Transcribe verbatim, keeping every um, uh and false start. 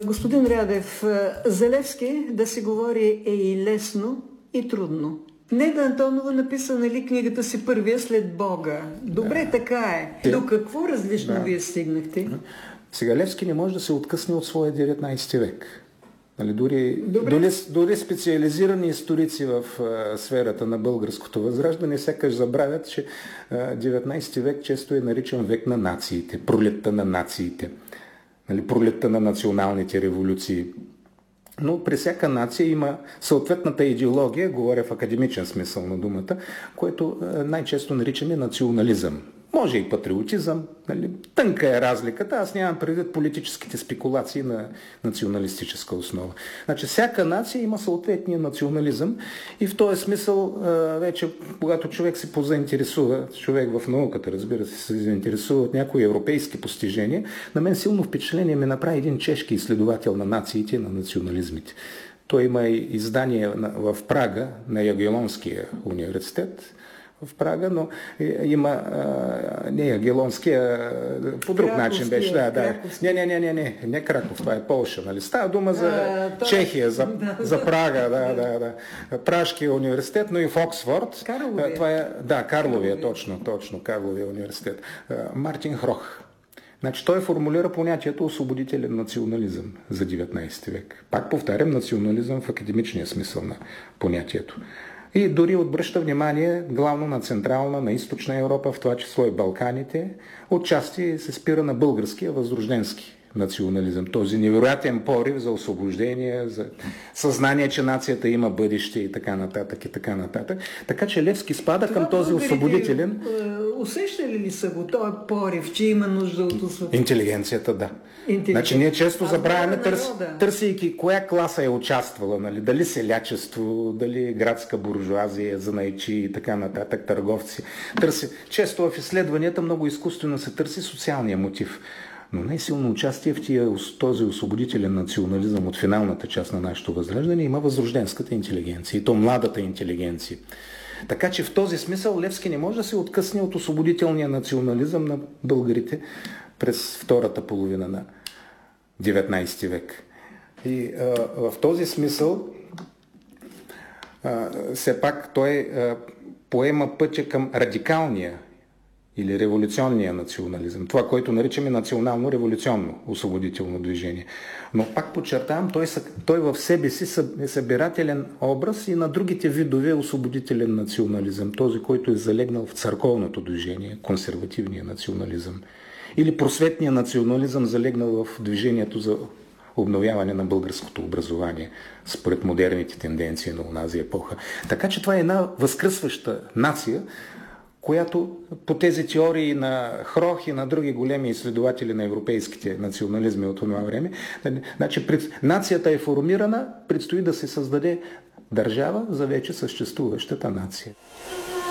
Господин Рядев, за Левски да се говори е и лесно, и трудно. Неда Антонова написа, нали, книгата си "Първия след Бога". Добре, да. Така е. До какво различно да. Вие стигнахте? Сега Левски не може да се откъсне от своя деветнайсети век. Нали, дори, дори, дори специализирани историци в а, сферата на българското възраждане сякаш забравят, че а, деветнайсети век често е наричан век на нациите, пролетта на нациите, нали, пролетта на националните революции. Но при всяка нация има съответната идеология, говоря в академичен смисъл на думата, което а, най-често наричаме национализъм. Може и патриотизъм, нали? Тънка е разликата, аз нямам предвид политическите спекулации на националистическа основа. Значи всяка нация има съответния национализъм и в този смисъл вече, когато човек се позаинтересува, човек в науката, разбира се, се заинтересува от някои европейски постижения, на мен силно впечатление ми направи един чешки изследовател на нациите и на национализмите. Той има и издание в Прага на Ягелонския университет, в Прага, но има а, не Ягелонския, по друг начин беше. Да, да. Не, не, не, не, не, не Краков, това е Полша, нали? Става дума за а, Чехия, за, да, за Прага, да, да, да. Пражкия университет, но и в Оксфорд. Карловия. Това е, да, Карловия, точно, точно, Карловия университет. Мартин Хрох. Значи той формулира понятието освободителен национализъм за деветнайсети век. Пак повтарям, национализъм в академичния смисъл на понятието. И дори обръща внимание главно на Централна, на Източна Европа, в това число и Балканите. Отчасти се спира на българския възрожденски национализъм. Този невероятен порив за освобождение, за съзнание, че нацията има бъдеще и така нататък и така нататък. Така че Левски спада това към този освободителен. Усещали ли са го този порив, че има нужда от освободителен? Интелигенцията, да. Значи ние често забравяме, търс, търсейки коя класа е участвала, нали? Дали селячество, дали градска буржуазия, занаятчии и така нататък, търговци. Търси. Често в изследванията много изкуствено се търси социалния мотив. Но най-силно участие в тия, този освободителен национализъм от финалната част на нашето възраждане има възрожденската интелигенция, и то младата интелигенция. Така че в този смисъл Левски не може да се откъсне от освободителния национализъм на българите през втората половина на деветнайсети век. И а, в този смисъл а, все пак той а, поема пътя към радикалния или революционния национализъм. Това, което наричаме национално-революционно освободително движение. Но пак подчертавам, той, той в себе си е събирателен образ и на другите видове освободителен национализъм. Този, който е залегнал в църковното движение, консервативния национализъм. Или просветния национализъм, залегнал в движението за обновяване на българското образование според модерните тенденции на онази епоха. Така че това е една възкръсваща нация, която по тези теории на Хрох и на други големи изследователи на европейските национализми от това време, значи нацията е формирана, предстои да се създаде държава за вече съществуващата нация.